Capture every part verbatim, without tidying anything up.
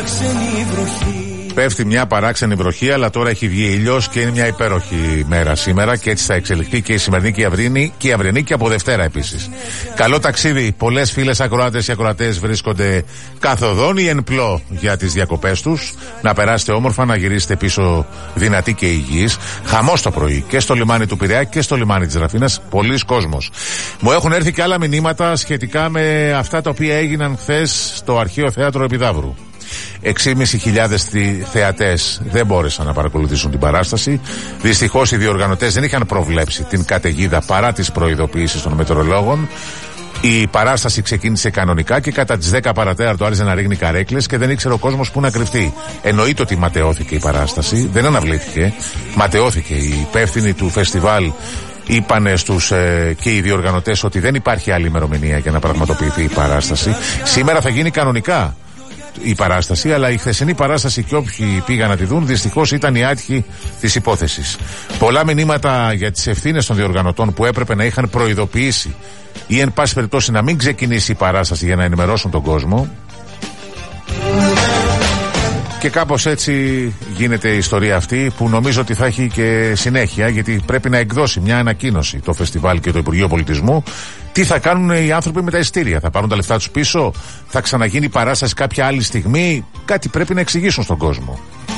παράξενη βροχή. Πέφτει μια παράξενη βροχή, αλλά τώρα έχει βγει ήλιος και είναι μια υπέροχη μέρα σήμερα και έτσι θα εξελιχθεί και η σημερινή και η αυρινή και, η αυρινή και από Δευτέρα επίσης. Καλό ταξίδι. Πολλές φίλες ακροάτες και ακροατές βρίσκονται καθοδόν ή εν πλώ για τις διακοπές τους. Να περάσετε όμορφα, να γυρίσετε πίσω δυνατοί και υγιείς. Χαμός το πρωί και στο λιμάνι του Πειραιά και στο λιμάνι της Ραφίνας. Πολλής κόσμος. Μου έχουν έρθει και άλλα μηνύματα σχετικά με αυτά τα οποία έγιναν χθες στο Αρχαίο Θέατρο Επιδαύρου. έξι χιλιάδες πεντακόσιοι θεατές δεν μπόρεσαν να παρακολουθήσουν την παράσταση. Δυστυχώς οι διοργανωτές δεν είχαν προβλέψει την καταιγίδα παρά τις προειδοποιήσεις των μετεωρολόγων. Η παράσταση ξεκίνησε κανονικά και κατά τις δέκα παρατέταρτο άρχισε να ρίχνει καρέκλες και δεν ήξερε ο κόσμος πού να κρυφτεί. Εννοείται ότι ματαιώθηκε η παράσταση, δεν αναβλήθηκε. Ματαιώθηκε. Οι υπεύθυνοι του φεστιβάλ είπανε στους ε, και οι διοργανωτές ότι δεν υπάρχει άλλη ημερομηνία για να πραγματοποιηθεί η παράσταση. Σήμερα θα γίνει κανονικά η παράσταση, αλλά η χθεσινή παράσταση και όποιοι πήγαν να τη δουν δυστυχώς ήταν οι άτυχοι της υπόθεσης. Πολλά μηνύματα για τις ευθύνες των διοργανωτών που έπρεπε να είχαν προειδοποιήσει ή εν πάση περιπτώσει να μην ξεκινήσει η παράσταση για να ενημερώσουν τον κόσμο. Και κάπως έτσι γίνεται η ιστορία αυτή που νομίζω ότι θα έχει και συνέχεια, γιατί πρέπει να εκδώσει μια ανακοίνωση το φεστιβάλ και το Υπουργείο Πολιτισμού. Τι θα κάνουν οι άνθρωποι με τα εισιτήρια, θα πάρουν τα λεφτά τους πίσω, θα ξαναγίνει η παράσταση κάποια άλλη στιγμή, κάτι πρέπει να εξηγήσουν στον κόσμο.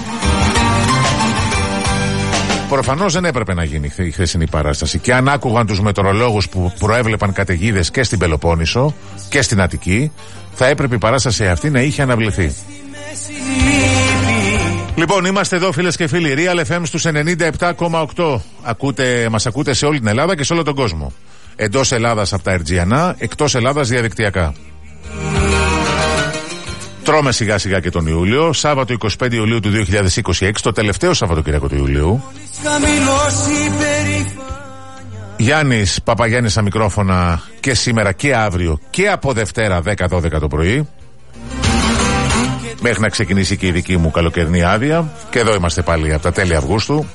Προφανώς δεν έπρεπε να γίνει η χθεσινή παράσταση και αν άκουγαν τους μετεωρολόγους που προέβλεπαν καταιγίδες και στην Πελοπόννησο και στην Αττική, θα έπρεπε η παράσταση αυτή να είχε αναβληθεί. Λοιπόν, είμαστε εδώ φίλες και φίλοι, Real εφ εμ στους ενενήντα επτά κόμμα οκτώ. Ακούτε, μας ακούτε σε όλη την Ελλάδα και σε όλο τον κόσμο. Εντός Ελλάδας από τα Ερτζιανά, εκτός Ελλάδας διαδικτυακά. Τρώμε σιγά σιγά και τον Ιούλιο. Σάββατο εικοστή πέμπτη Ιουλίου του δύο χιλιάδες είκοσι έξι, το τελευταίο Σαββατοκύριακο του Ιουλίου. Γιάννης Παπαγιάννης στα μικρόφωνα και σήμερα και αύριο και από Δευτέρα δέκα δώδεκα το πρωί. Μέχρι να ξεκινήσει και η δική μου καλοκαιρινή άδεια. Και εδώ είμαστε πάλι από τα τέλη Αυγούστου.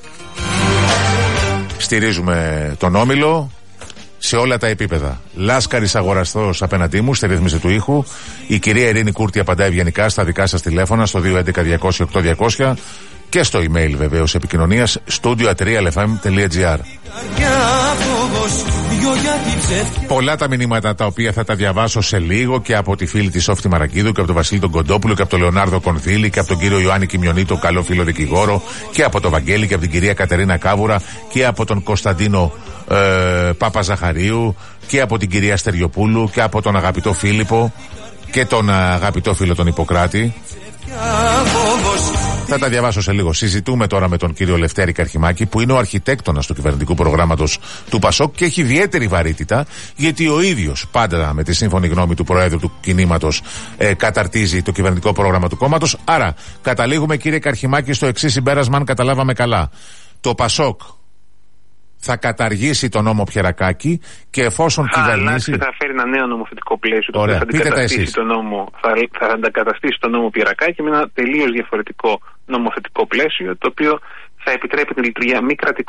Στηρίζουμε τον Όμιλο σε όλα τα επίπεδα. Λάσκαρης αγοραστός απέναντί μου στη ρύθμιση του ήχου. Η κυρία Ειρήνη Κούρτη απαντά ευγενικά στα δικά σας τηλέφωνα στο δύο έντεκα διακόσια οκτώ διακόσια και στο email βεβαίως επικοινωνίας studio at real f m dot g r. Πολλά τα μηνύματα τα οποία θα τα διαβάσω σε λίγο και από τη φίλη της Σόφτη Μαρακίδου και από τον Βασίλη τον Κοντόπουλο και από τον Λεωνάρδο Κονθήλη και από τον κύριο Ιωάννη Κιμιονή, τον καλό φίλο δικηγόρο, και από τον Βαγγέλη και από την κυρία Κατερίνα Κάβουρα και από τον Κωνσταντίνο ε, Πάπα Ζαχαρίου και από την κυρία Στεριοπούλου και από τον αγαπητό Φίλιππο και τον αγαπητό φίλο τον Ιπποκράτη. Θα τα διαβάσω σε λίγο. Συζητούμε τώρα με τον κύριο Λευτέρη Καρχημάκη, που είναι ο αρχιτέκτονας του κυβερνητικού προγράμματος του ΠΑΣΟΚ και έχει ιδιαίτερη βαρύτητα, γιατί ο ίδιος πάντα με τη σύμφωνη γνώμη του Προέδρου του κινήματος ε, καταρτίζει το κυβερνητικό πρόγραμμα του κόμματος. Άρα, καταλήγουμε, κύριε Καρχημάκη, στο εξής συμπέρασμα, αν καταλάβαμε καλά. Το ΠΑΣΟΚ θα καταργήσει τον νόμο Πιερακάκη και εφόσον κυβερνήσει. Θα φέρει ένα νέο νομοθετικό πλαίσιο. Ωραία, το οποίο θα αντικαταστήσει τον νόμο, θα, θα αντικαταστήσει τον νόμο Πιερακάκη με ένα τελείως διαφορετικό νομοθετικό πλαίσιο, το οποίο θα επιτρέπει τη λειτουργία μη κρατικών